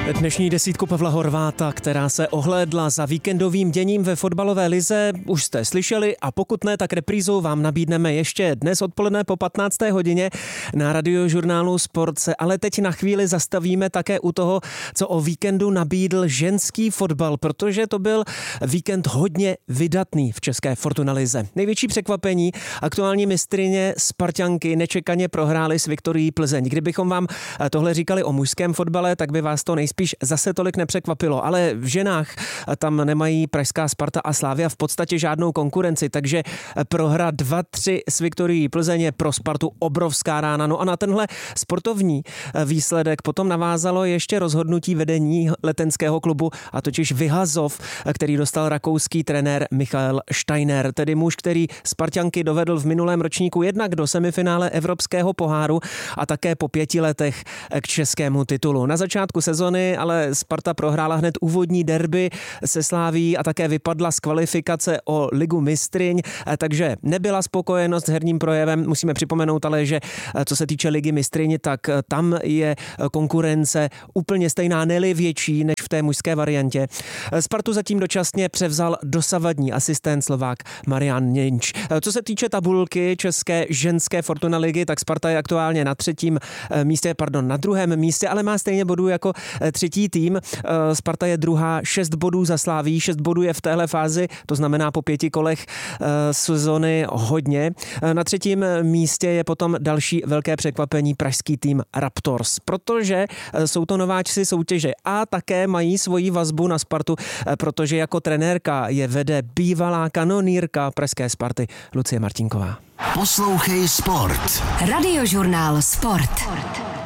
Dnešní desítku Pavla Horváta, která se ohlédla za víkendovým děním ve fotbalové lize, už jste slyšeli a pokud ne, tak reprízu vám nabídneme ještě dnes odpoledne po 15. hodině na Radiožurnálu Sport. Ale teď na chvíli zastavíme také u toho, co o víkendu nabídl ženský fotbal, protože to byl víkend hodně vydatný v české Fortuna lize. Největší překvapení, aktuální mistryně Sparťanky nečekaně prohrály s Viktorií Plzeň. Kdybychom vám tohle říkali o mužském fotbale, tak by vás to nejspíš zase tolik nepřekvapilo, ale v ženách tam nemají pražská Sparta a Slavia v podstatě žádnou konkurenci, takže prohra 2-3 s Viktorií Plzeň je pro Spartu obrovská rána. No a na tenhle sportovní výsledek potom navázalo ještě rozhodnutí vedení letenského klubu, a totiž vyhazov, který dostal rakouský trenér Michael Steiner, tedy muž, který Sparťanky dovedl v minulém ročníku jednak do semifinále Evropského poháru a také po 5 letech k českému titulu. Na začátku sezony ale Sparta prohrála hned úvodní derby se Slavií a také vypadla z kvalifikace o Ligu mistryň, takže nebyla spokojenost s herním projevem. Musíme připomenout ale, že co se týče Ligy mistryň, tak tam je konkurence úplně stejná, ne-li větší než v té mužské variantě. Spartu zatím dočasně převzal dosavadní asistent Slovák Marian Něnč. Co se týče tabulky české ženské Fortuna ligy, tak Sparta je aktuálně na druhém místě, ale má stejně bodů jako třetí tým. Sparta je druhá, 6 bodů za Slaví, 6 bodů je v téhle fázi, to znamená po 5 kolech sezony hodně. Na třetím místě je potom další velké překvapení pražský tým Raptors, protože jsou to nováčci soutěže a také mají svoji vazbu na Spartu, protože jako trenérka je vede bývalá kanonýrka pražské Sparty Lucie Martinková. Poslouchej Sport. Radiožurnál Sport.